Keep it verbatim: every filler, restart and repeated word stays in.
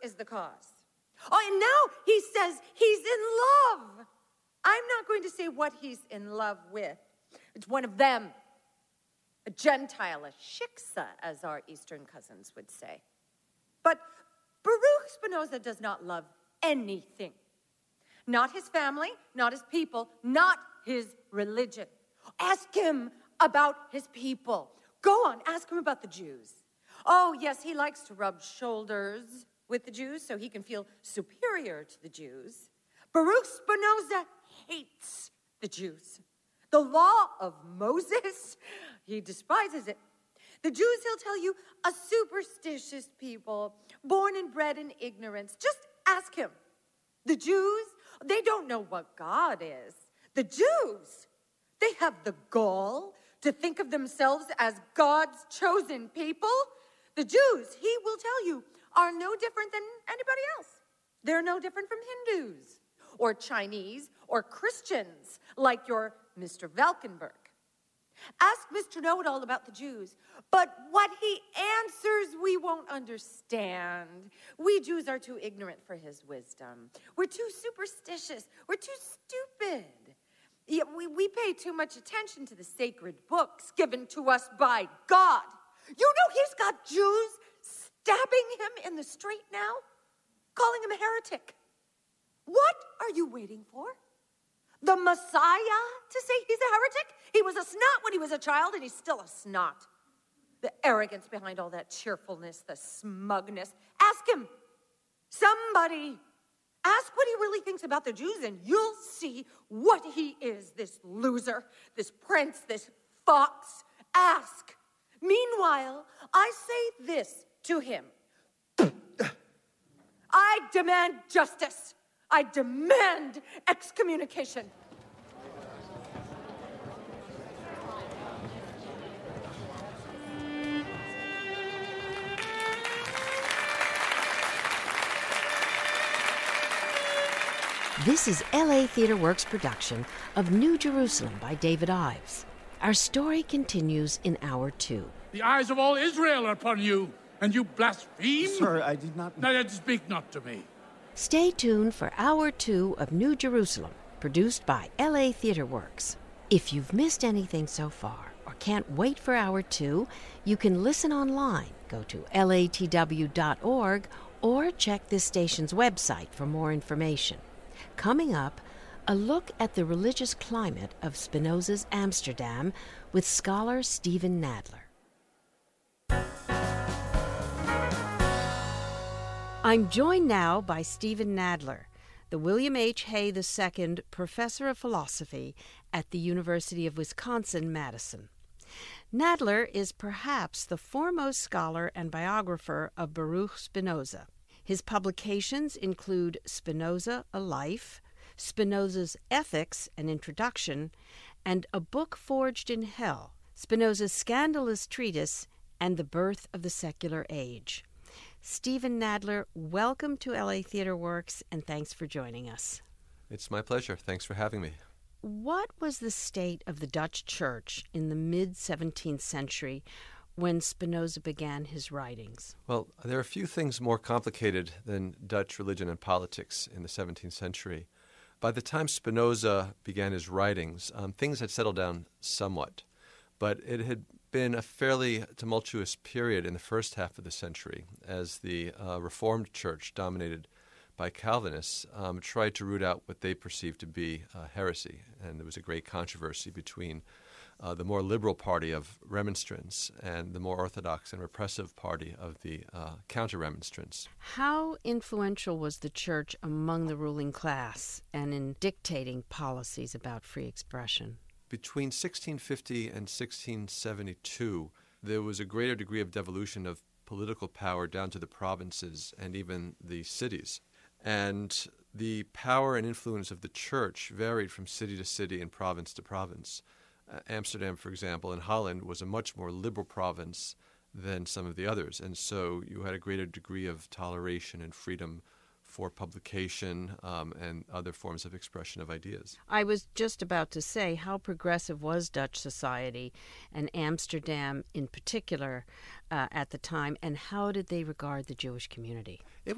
is the cause. Oh, and now he says he's in love. I'm not going to say what he's in love with. It's one of them. A Gentile, a shiksa, as our Eastern cousins would say. But Baruch Spinoza does not love anything. Not his family, not his people, not his religion. Ask him about his people. Go on, ask him about the Jews. Oh, yes, he likes to rub shoulders with the Jews so he can feel superior to the Jews. Baruch Spinoza hates the Jews. The law of Moses, he despises it. The Jews, he'll tell you, a superstitious people, born and bred in ignorance. Just ask him. The Jews, they don't know what God is. The Jews, they have the gall to think of themselves as God's chosen people. The Jews, he will tell you, are no different than anybody else. They're no different from Hindus or Chinese or Christians like your Mister Valkenburg. Ask Mister Know-It-All about the Jews, but what he answers we won't understand. We Jews are too ignorant for his wisdom. We're too superstitious. We're too stupid. Yeah, we, we pay too much attention to the sacred books given to us by God. You know he's got Jews stabbing him in the street now, calling him a heretic. What are you waiting for? The Messiah to say he's a heretic? He was a snot when he was a child, and he's still a snot. The arrogance behind all that cheerfulness, the smugness. Ask him. Somebody. Ask what he really thinks about the Jews, and you'll see what he is, this loser, this prince, this fox. Ask. Meanwhile, I say this to him. I demand justice. I demand excommunication. This is L A Theatre Works' production of New Jerusalem by David Ives. Our story continues in Hour Two. The eyes of all Israel are upon you, and you blaspheme? Sir, I did not... Now, speak not to me. Stay tuned for Hour Two of New Jerusalem, produced by L A Theatre Works. If you've missed anything so far or can't wait for Hour Two, you can listen online. Go to L A T W dot org or check this station's website for more information. Coming up, a look at the religious climate of Spinoza's Amsterdam with scholar Stephen Nadler. I'm joined now by Stephen Nadler, the William H. Hay the Second Professor of Philosophy at the University of Wisconsin-Madison. Nadler is perhaps the foremost scholar and biographer of Baruch Spinoza. His publications include Spinoza, A Life, Spinoza's Ethics, An Introduction, and A Book Forged in Hell, Spinoza's Scandalous Treatise, and The Birth of the Secular Age. Stephen Nadler, welcome to L A Theatre Works, and thanks for joining us. It's my pleasure. Thanks for having me. What was the state of the Dutch Church in the mid-seventeenth century when Spinoza began his writings? Well, there are a few things more complicated than Dutch religion and politics in the seventeenth century. By the time Spinoza began his writings, um, things had settled down somewhat, but it had been a fairly tumultuous period in the first half of the century as the uh, Reformed Church, dominated by Calvinists, um, tried to root out what they perceived to be uh, heresy. And there was a great controversy between uh, the more liberal party of Remonstrants and the more orthodox and repressive party of the uh, Counter-Remonstrants. How influential was the church among the ruling class and in dictating policies about free expression? Between sixteen fifty and sixteen seventy-two, there was a greater degree of devolution of political power down to the provinces and even the cities. And the power and influence of the church varied from city to city and province to province. Uh, Amsterdam, for example, in Holland, was a much more liberal province than some of the others. And so you had a greater degree of toleration and freedom for publication um, and other forms of expression of ideas. I was just about to say, how progressive was Dutch society, and Amsterdam in particular, uh, at the time, and how did they regard the Jewish community? It